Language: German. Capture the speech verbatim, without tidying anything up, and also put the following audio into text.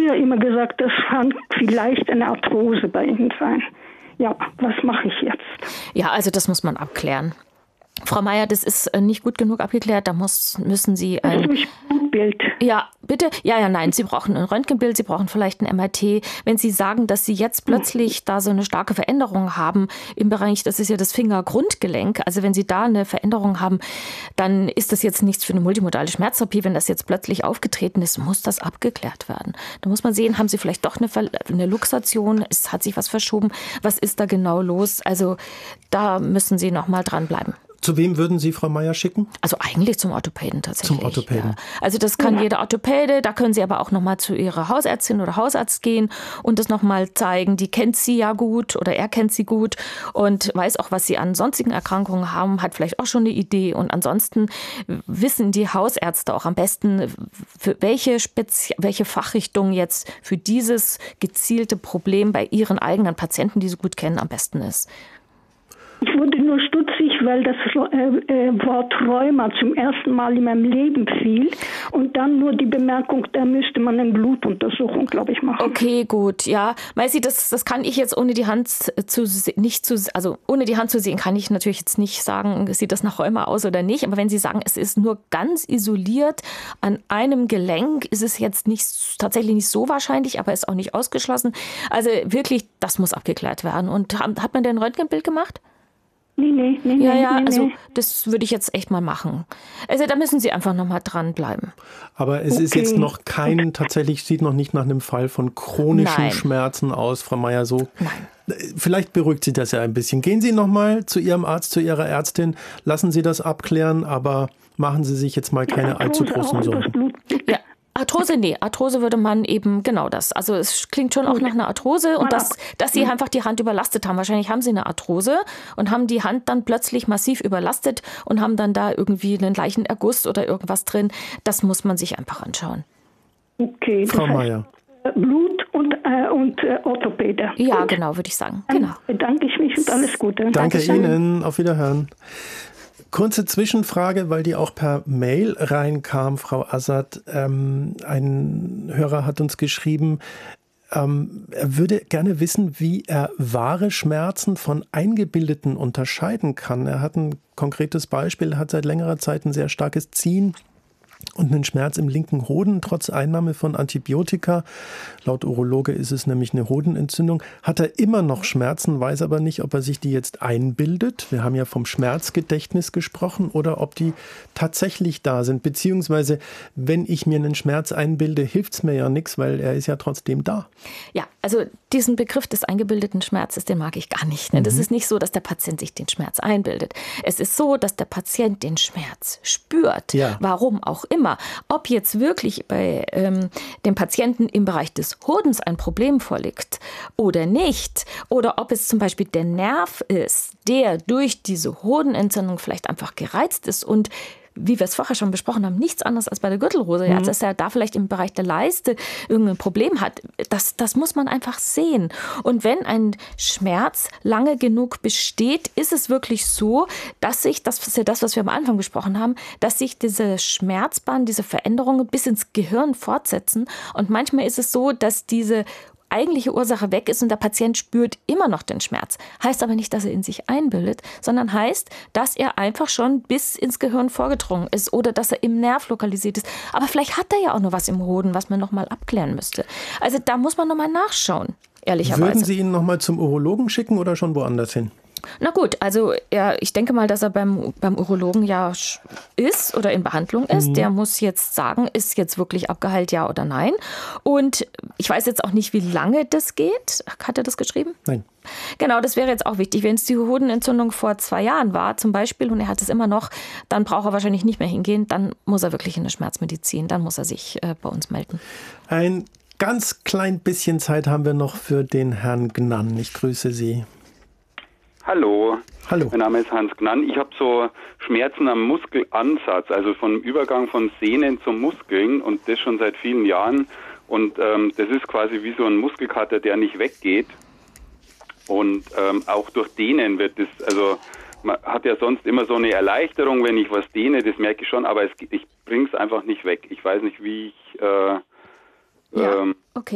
früher immer gesagt, das kann vielleicht eine Arthrose bei Ihnen sein. Ja, was mache ich jetzt? Ja, also das muss man abklären. Frau Meier, das ist nicht gut genug abgeklärt. Da muss, müssen Sie ein... Durch Blutbild. Ja, bitte? Ja, ja, nein. Sie brauchen ein Röntgenbild, Sie brauchen vielleicht ein M R T. Wenn Sie sagen, dass Sie jetzt plötzlich da so eine starke Veränderung haben im Bereich, das ist ja das Fingergrundgelenk. Also wenn Sie da eine Veränderung haben, dann ist das jetzt nichts für eine multimodale Schmerztherapie. Wenn das jetzt plötzlich aufgetreten ist, muss das abgeklärt werden. Da muss man sehen, haben Sie vielleicht doch eine, Ver- eine Luxation? Es hat sich was verschoben? Was ist da genau los? Also da müssen Sie noch mal dranbleiben. Zu wem würden Sie Frau Meier schicken? Also eigentlich zum Orthopäden tatsächlich. Zum Orthopäden. Ja. Also das kann ja. jeder Orthopäde. Da können Sie aber auch noch mal zu Ihrer Hausärztin oder Hausarzt gehen und das noch mal zeigen. Die kennt Sie ja gut oder er kennt Sie gut und weiß auch, was Sie an sonstigen Erkrankungen haben, hat vielleicht auch schon eine Idee. Und ansonsten wissen die Hausärzte auch am besten, für welche, Spezi- welche Fachrichtung jetzt für dieses gezielte Problem bei Ihren eigenen Patienten, die Sie gut kennen, am besten ist. Ich wurde nur stutzig, weil das äh, äh, Wort Rheuma zum ersten Mal in meinem Leben fiel und dann nur die Bemerkung, da müsste man eine Blutuntersuchung, glaube ich, machen. Okay, gut, ja. Weil Sie, das, das kann ich jetzt ohne die Hand zu nicht zu, also ohne die Hand zu sehen, kann ich natürlich jetzt nicht sagen, sieht das nach Rheuma aus oder nicht. Aber wenn Sie sagen, es ist nur ganz isoliert an einem Gelenk, ist es jetzt nicht tatsächlich nicht so wahrscheinlich, aber ist auch nicht ausgeschlossen. Also wirklich, das muss abgeklärt werden. Und hat man denn ein Röntgenbild gemacht? Nee, nee, nee, ja, ja, nee, also nee. das würde ich jetzt echt mal machen. Also da müssen Sie einfach noch mal dranbleiben. Aber es okay. ist jetzt noch kein, tatsächlich sieht noch nicht nach einem Fall von chronischen Nein. Schmerzen aus, Frau Meier, so. Nein. Vielleicht beruhigt Sie das ja ein bisschen. Gehen Sie noch mal zu Ihrem Arzt, zu Ihrer Ärztin, lassen Sie das abklären, aber machen Sie sich jetzt mal keine allzu großen Sorgen. Ja. Arthrose, nee, Arthrose würde man eben, genau das. Also es klingt schon auch nach einer Arthrose und dass, dass Sie einfach die Hand überlastet haben. Wahrscheinlich haben Sie eine Arthrose und haben die Hand dann plötzlich massiv überlastet und haben dann da irgendwie einen Leichenerguss oder irgendwas drin. Das muss man sich einfach anschauen. Okay, Frau Meier. Blut und, äh, und äh, Orthopäde. Ja, Gut. Genau, würde ich sagen. Dann Genau. bedanke ich mich und alles Gute. Danke Dankeschön. Ihnen, auf Wiederhören. Kurze Zwischenfrage, weil die auch per Mail reinkam, Frau Assad. Ähm, ein Hörer hat uns geschrieben, ähm, er würde gerne wissen, wie er wahre Schmerzen von eingebildeten unterscheiden kann. Er hat ein konkretes Beispiel, er hat seit längerer Zeit ein sehr starkes Ziehen und einen Schmerz im linken Hoden, trotz Einnahme von Antibiotika. Laut Urologe ist es nämlich eine Hodenentzündung. Hat er immer noch Schmerzen, weiß aber nicht, ob er sich die jetzt einbildet. Wir haben ja vom Schmerzgedächtnis gesprochen oder ob die tatsächlich da sind. Beziehungsweise, wenn ich mir einen Schmerz einbilde, hilft es mir ja nichts, weil er ist ja trotzdem da. Ja, also diesen Begriff des eingebildeten Schmerzes, den mag ich gar nicht. Ne? Das mhm. ist nicht so, dass der Patient sich den Schmerz einbildet. Es ist so, dass der Patient den Schmerz spürt. Ja. Warum auch immer. Ob jetzt wirklich bei ähm, dem Patienten im Bereich des Hodens ein Problem vorliegt oder nicht, oder ob es zum Beispiel der Nerv ist, der durch diese Hodenentzündung vielleicht einfach gereizt ist und wie wir es vorher schon besprochen haben, nichts anderes als bei der Gürtelrose. Mhm. Also, dass er da vielleicht im Bereich der Leiste irgendein Problem hat, das, das muss man einfach sehen. Und wenn ein Schmerz lange genug besteht, ist es wirklich so, dass sich, das ist ja das, was wir am Anfang besprochen haben, dass sich diese Schmerzbahn, diese Veränderungen bis ins Gehirn fortsetzen. Und manchmal ist es so, dass diese eigentliche Ursache weg ist und der Patient spürt immer noch den Schmerz. Heißt aber nicht, dass er ihn sich einbildet, sondern heißt, dass er einfach schon bis ins Gehirn vorgedrungen ist oder dass er im Nerv lokalisiert ist. Aber vielleicht hat er ja auch noch was im Hoden, was man noch mal abklären müsste. Also da muss man noch mal nachschauen, ehrlicherweise. Würden Sie ihn noch mal zum Urologen schicken oder schon woanders hin? Na gut, also ja, ich denke mal, dass er beim, beim Urologen ja ist oder in Behandlung ist. Mhm. Der muss jetzt sagen, ist jetzt wirklich abgeheilt, ja oder nein. Und ich weiß jetzt auch nicht, wie lange das geht. Hat er das geschrieben? Nein. Genau, das wäre jetzt auch wichtig. Wenn es die Hodenentzündung vor zwei Jahren war zum Beispiel und er hat es immer noch, dann braucht er wahrscheinlich nicht mehr hingehen. Dann muss er wirklich in eine Schmerzmedizin, dann muss er sich äh, bei uns melden. Ein ganz klein bisschen Zeit haben wir noch für den Herrn Gnann. Ich grüße Sie. Hallo. Hallo. Mein Name ist Hans Gnann. Ich habe so Schmerzen am Muskelansatz, also vom Übergang von Sehnen zum Muskeln und das schon seit vielen Jahren. Und ähm, das ist quasi wie so ein Muskelkater, der nicht weggeht. Und ähm, auch durch Dehnen wird das, also man hat ja sonst immer so eine Erleichterung, wenn ich was dehne, das merke ich schon, aber es, ich bringe es einfach nicht weg. Ich weiß nicht, wie ich... Äh, ja, ähm, okay.